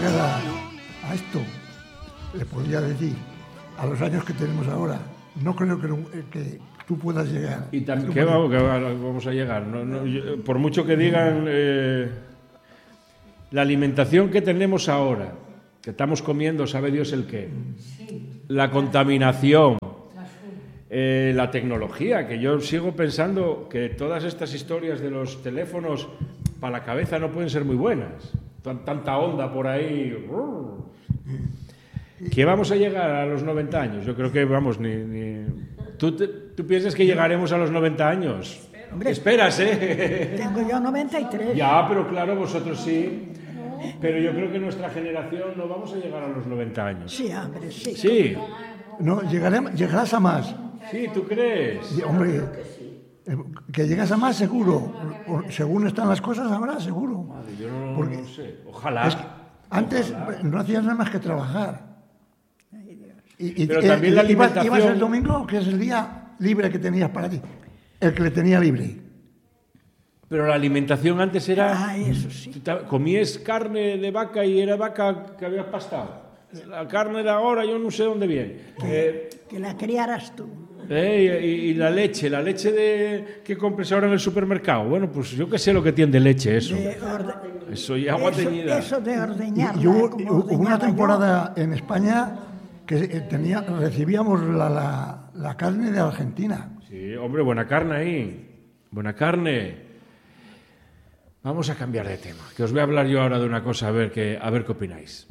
llegar a esto, le podría decir, a los años que tenemos ahora, no creo que tú puedas llegar. ¿Y qué vamos a llegar? Por mucho que digan la alimentación que tenemos ahora, que estamos comiendo, sabe Dios el qué, la contaminación, la tecnología, que yo sigo pensando que todas estas historias de los teléfonos para la cabeza no pueden ser muy buenas. Tanta onda por ahí. ¿Que vamos a llegar a los 90 años? Yo creo que vamos, ¿Tú piensas que llegaremos a los 90 años? Hombre, esperas, ¿eh? Tengo yo 93. Ya, pero claro, vosotros sí. Pero yo creo que nuestra generación no vamos a llegar a los 90 años. Sí, hombre, sí. Sí. No, llegarás a más. Sí, ¿tú crees? Hombre, que llegas a más seguro. Según están las cosas ahora, seguro. Madre, yo no Porque sé. Ojalá. Antes Ojalá. no hacías nada más que trabajar. Pero también la alimentación... Ibas el domingo, que es el día libre que tenías para ti. El que le tenía libre. Pero la alimentación antes era... Ah, eso sí. Comías carne de vaca y era vaca que habías pastado. La carne de ahora yo no sé dónde viene. Que la criaras tú. Y la leche que compres ahora en el supermercado. Bueno, pues yo qué sé lo que tiene de leche eso. Eso y agua teñida. Eso de ordeñarla. Y hubo una temporada en España que recibíamos la carne de Argentina. Sí, hombre, buena carne ahí. Buena carne. Vamos a cambiar de tema, que os voy a hablar yo ahora de una cosa, a ver qué opináis.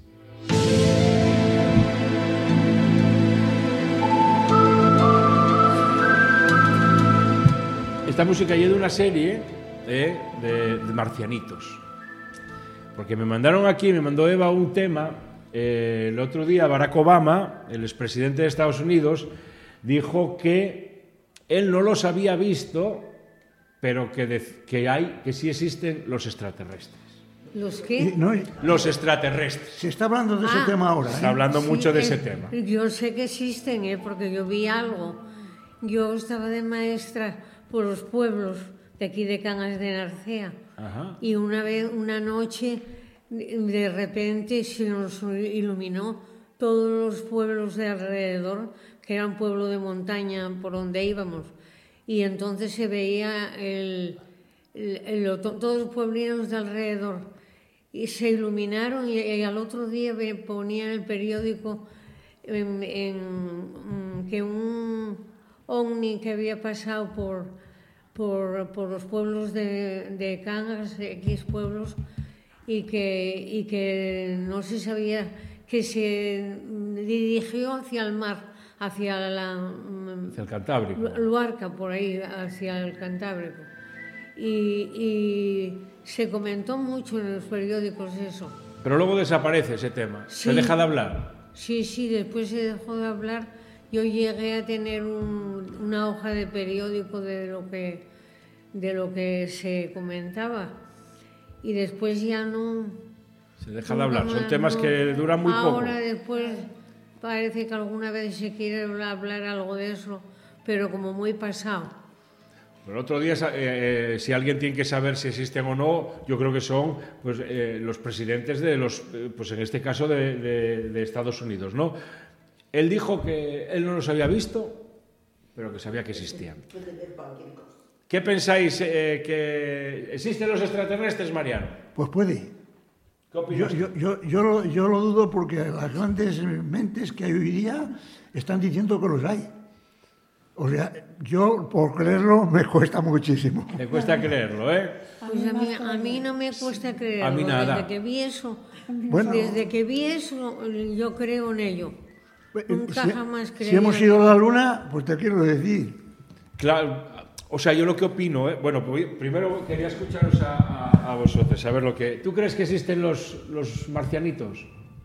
Esta música es de una serie de marcianitos. Porque me mandó Eva un tema. El otro día Barack Obama, el expresidente de Estados Unidos, dijo que él no los había visto, pero que sí existen los extraterrestres. ¿Los qué? Los extraterrestres. Se está hablando de ese tema ahora. Se está hablando mucho de ese tema. Yo sé que existen, porque yo vi algo. Yo estaba de maestra por los pueblos de aquí de Cangas de Narcea. Ajá. Y una noche, de repente se nos iluminó todos los pueblos de alrededor, que era un pueblo de montaña por donde íbamos. Y entonces se veía todos los pueblinos de alrededor. Y se iluminaron y al otro día ponían en el periódico que un ovni que había pasado por los pueblos de Cangas, X pueblos, y que no se sabía, que se dirigió hacia el mar, hacia el Cantábrico. Luarca, por ahí, hacia el Cantábrico. Y se comentó mucho en los periódicos eso. Pero luego desaparece ese tema. Sí. ¿Se deja de hablar? Sí, después se dejó de hablar. Yo llegué a tener una hoja de periódico de lo que se comentaba. Y después ya no... Se deja de hablar. Son temas que duran muy poco. Ahora después parece que alguna vez se quiere hablar algo de eso, pero como muy pasado. El otro día, si alguien tiene que saber si existen o no, yo creo que son los presidentes de pues en este caso de Estados Unidos, ¿no? Él dijo que él no los había visto, pero que sabía que existían. ¿Qué pensáis? ¿Que existen los extraterrestres, Mariano? Pues puede. ¿Qué opinas? Yo lo dudo porque las grandes mentes que hay hoy día están diciendo que los hay. O sea, yo por creerlo me cuesta muchísimo. Me cuesta creerlo, ¿eh? Pues a mí no me cuesta creerlo. A mí nada. Desde que vi eso, yo creo en ello. Nunca jamás creí. Si hemos ido a la luna, pues te quiero decir. Claro, o sea, yo lo que opino, bueno, pues primero quería escucharos a vosotros, a ver lo que... ¿Tú crees que existen los marcianitos?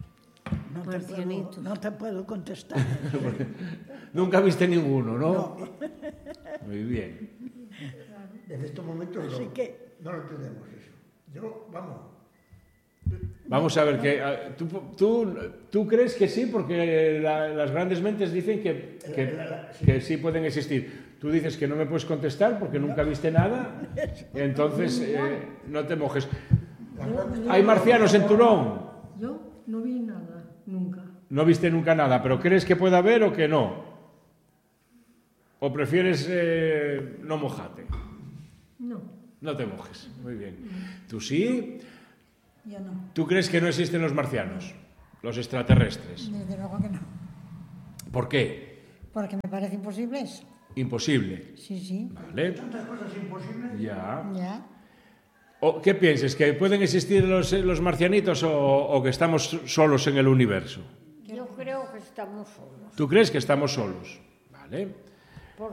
No te puedo contestar. Nunca viste ninguno, ¿no? No. Muy bien. En estos momentos Así que... no lo entendemos eso. Vamos a ver, ¿tú crees que sí? Porque las grandes mentes dicen que sí pueden existir. Tú dices que no me puedes contestar porque nunca viste nada, entonces no te mojes. ¿Hay marcianos en Turón? ¿Yo? No vi nada, nunca. No viste nunca nada, pero ¿crees que pueda haber o que no? ¿O prefieres no mojarte? No. No te mojes, muy bien. ¿Tú sí? Yo no, ¿Tú crees que no existen los marcianos? Los extraterrestres. desde luego que no. ¿Por qué? Porque me parece imposible eso. Imposible. Sí, sí, ¿Vale? Tantas cosas imposibles. Ya. ya. ¿O qué piensas? ¿Que pueden existir los marcianitos o que estamos solos en el universo? Yo creo que estamos solos. ¿Tú crees que estamos solos? Vale.